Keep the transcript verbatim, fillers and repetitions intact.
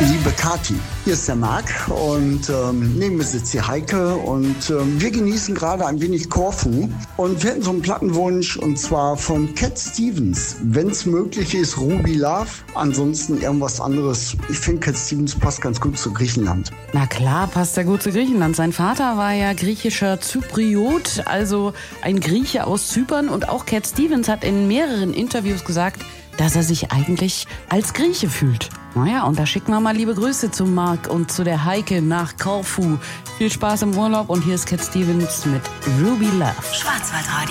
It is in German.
Liebe Kathi, hier ist der Marc und ähm, neben mir sitzt die Heike und ähm, wir genießen gerade ein wenig Korfu und wir hätten so einen Plattenwunsch und zwar von Cat Stevens. Wenn es möglich ist, Ruby Love, ansonsten irgendwas anderes. Ich finde, Cat Stevens passt ganz gut zu Griechenland. Na klar, passt er gut zu Griechenland. Sein Vater war ja griechischer Zypriot, also ein Grieche aus Zypern, und auch Cat Stevens hat in mehreren Interviews gesagt, dass er sich eigentlich als Grieche fühlt. Naja, und da schicken wir mal liebe Grüße zu Marc und zu der Heike nach Korfu. Viel Spaß im Urlaub und hier ist Cat Stevens mit Ruby Love. Schwarzwaldradio.